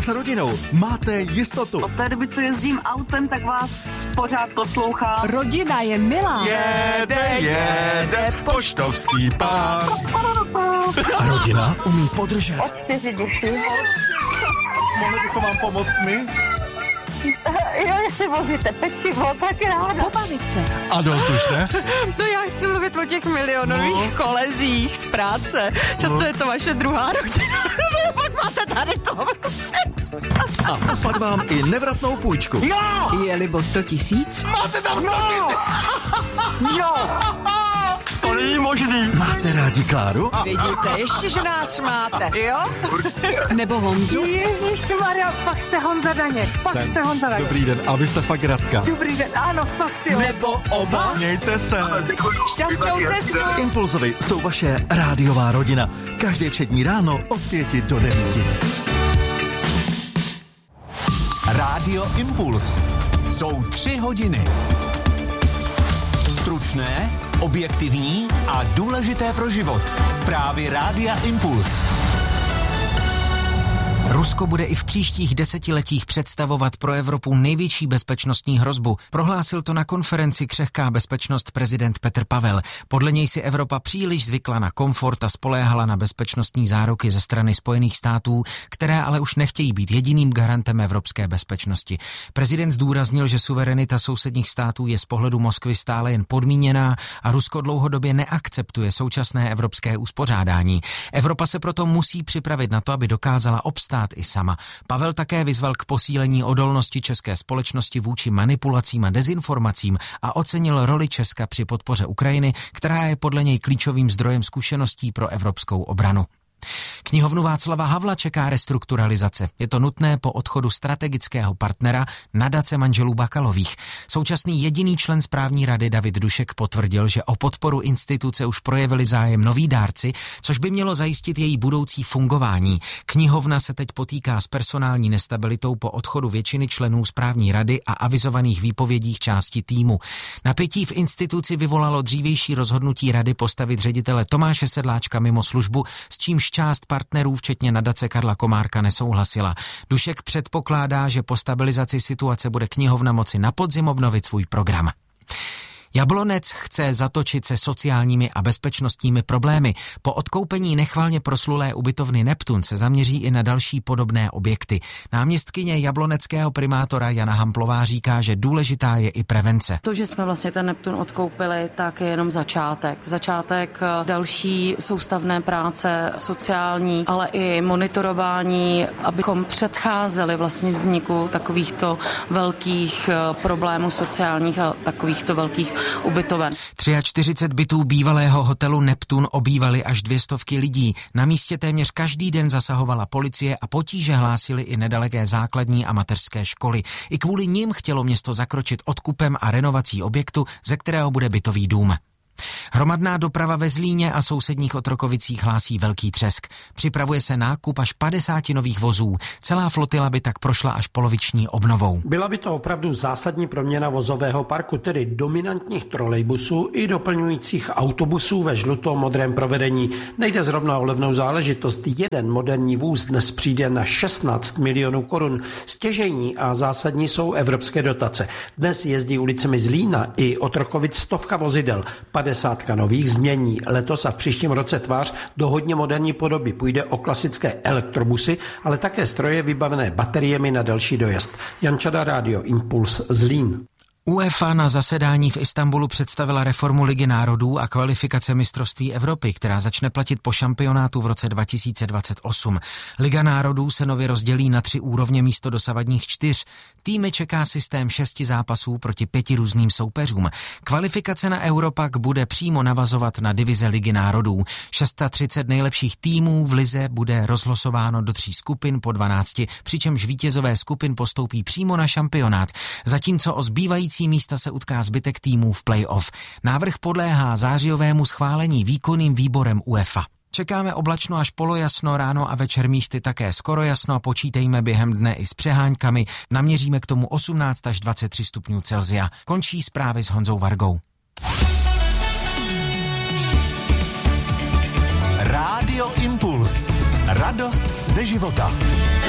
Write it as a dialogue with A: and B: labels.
A: S rodinou máte jistotu.
B: Od té doby, co jezdím autem, tak vás pořád poslouchám.
C: Rodina je milá.
A: Jede poštovský pán. A rodina umí podržet.
B: Od 4 děti.
A: Mohli bychom vám pomoct my?
B: Jo, jestli vozíte pečivo, tak ráda.
C: Pobavit se.
A: A dost už, ne?
C: No já chci mluvit o těch milionových kolezích z práce. Často je to vaše druhá rodina. No pak máte tady to.
A: A poslat vám i nevratnou půjčku.
B: Jo!
C: Je libo 100 000?
A: Máte tam 100 000!
B: Jo! To není možný.
A: Máte rádi Kláru?
C: Vidíte, ještě, že nás máte, jo? Nebo Honzu?
B: Ježišmarja, fakt jste Honza Daněk. Fakt jste Honza Daněk.
A: Dobrý den, a vy jste fakt Radka.
B: Dobrý den, ano, fakt jo.
C: Nebo oba?
A: Mějte se.
C: Šťastnou cestu.
A: Impulzovi jsou vaše rádiová rodina. Každé všední ráno od 5 do 9.
D: Rádio Impuls. Jsou 3 hodiny. Stručné, objektivní a důležité pro život. Zprávy Rádia Impuls.
E: Rusko bude i v příštích desetiletích představovat pro Evropu největší bezpečnostní hrozbu. Prohlásil to na konferenci Křehká bezpečnost prezident Petr Pavel. Podle něj si Evropa příliš zvykla na komfort a spoléhala na bezpečnostní záruky ze strany Spojených států, které ale už nechtějí být jediným garantem evropské bezpečnosti. Prezident zdůraznil, že suverenita sousedních států je z pohledu Moskvy stále jen podmíněná a Rusko dlouhodobě neakceptuje současné evropské uspořádání. Evropa se proto musí připravit na to, aby dokázala obstát i sama. Pavel také vyzval k posílení odolnosti české společnosti vůči manipulacím a dezinformacím a ocenil roli Česka při podpoře Ukrajiny, která je podle něj klíčovým zdrojem zkušeností pro evropskou obranu. Knihovnu Václava Havla čeká restrukturalizace. Je to nutné po odchodu strategického partnera nadace manželů Bakalových. Současný jediný člen správní rady David Dušek potvrdil, že o podporu instituce už projevili zájem noví dárci, což by mělo zajistit její budoucí fungování. Knihovna se teď potýká s personální nestabilitou po odchodu většiny členů správní rady a avizovaných výpovědích části týmu. Napětí v instituci vyvolalo dřívější rozhodnutí rady postavit ředitele Tomáše Sedláčka mimo službu, s čímž část partnerů, včetně nadace Karla Komárka, nesouhlasila. Dušek předpokládá, že po stabilizaci situace bude knihovna moci na podzim obnovit svůj program. Jablonec chce zatočit se sociálními a bezpečnostními problémy. Po odkoupení nechvalně proslulé ubytovny Neptun se zaměří i na další podobné objekty. Náměstkyně jabloneckého primátora Jana Hamplová říká, že důležitá je i prevence.
F: To, že jsme vlastně ten Neptun odkoupili, tak je jenom začátek. Začátek další soustavné práce, sociální, ale i monitorování, abychom předcházeli vlastně vzniku takovýchto velkých problémů sociálních a takovýchto velkých ubytoven.
E: 43 bytů bývalého hotelu Neptun obývali až 200 lidí. Na místě téměř každý den zasahovala policie a potíže hlásily i nedaleké základní a mateřské školy. I kvůli nim chtělo město zakročit odkupem a renovací objektu, ze kterého bude bytový dům. Hromadná doprava ve Zlíně a sousedních Otrokovicích hlásí velký třesk. Připravuje se nákup až 50 nových vozů. Celá flotila by tak prošla až poloviční obnovou.
G: Byla by to opravdu zásadní proměna vozového parku, tedy dominantních trolejbusů i doplňujících autobusů ve žluto-modrém provedení. Nejde zrovna o levnou záležitost. Jeden moderní vůz dnes přijde na 16 milionů korun. Stěžejní a zásadní jsou evropské dotace. Dnes jezdí ulicemi Zlína i Otrokovic 100 vozidel. 50 nových změní letos a v příštím roce tvář do hodně moderní podoby. Půjde o klasické elektrobusy, ale také stroje vybavené bateriemi na delší dojezd. Jan Čada, Rádio Impuls, Zlín.
E: UEFA na zasedání v Istanbulu představila reformu Ligy národů a kvalifikace mistrovství Evropy, která začne platit po šampionátu v roce 2028. Liga národů se nově rozdělí na 3 úrovně místo dosavadních 4. Týmy čeká systém 6 zápasů proti 5 různým soupeřům. Kvalifikace na Euro pak bude přímo navazovat na divize Ligy národů. 630 nejlepších týmů v lize bude rozlosováno do 3 skupin po 12, přičemž vítězové skupin postoupí přímo na šampionát, zatímco o zbývající místa se utká zbytek týmů v play-off. Návrh podléhá zářijovému schválení výkonným výborem UEFA. Čekáme oblačno až polojasno, ráno a večer místy také skoro jasno a počítejme během dne i s přeháňkami. Naměříme k tomu 18 až 23 stupňů Celsia. Končí zprávy s Honzou Vargou.
D: Rádio Impuls. Radost ze života.